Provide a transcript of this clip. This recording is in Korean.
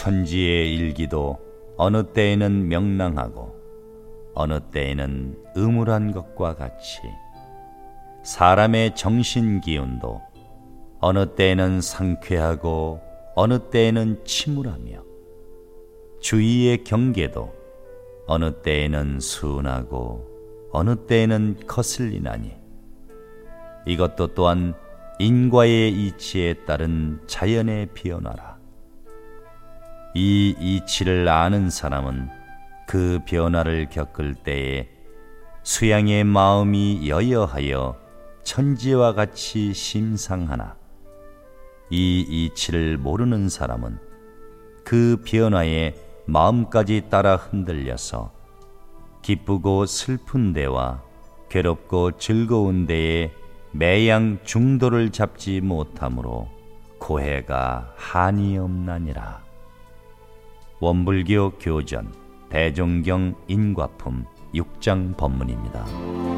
천지의 일기도 어느 때에는 명랑하고 어느 때에는 음울한 것과 같이 사람의 정신 기운도 어느 때에는 상쾌하고 어느 때에는 침울하며 주위의 경계도 어느 때에는 순하고 어느 때에는 거슬리나니 이것도 또한 인과의 이치에 따른 자연의 변화라. 이 이치를 아는 사람은 그 변화를 겪을 때에 수양의 마음이 여여하여 천지와 같이 심상하나 이 이치를 모르는 사람은 그 변화에 마음까지 따라 흔들려서 기쁘고 슬픈 데와 괴롭고 즐거운 데에 매양 중도를 잡지 못하므로 고해가 한이 없나니라. 원불교 교전 대종경 인과품 6장 법문입니다.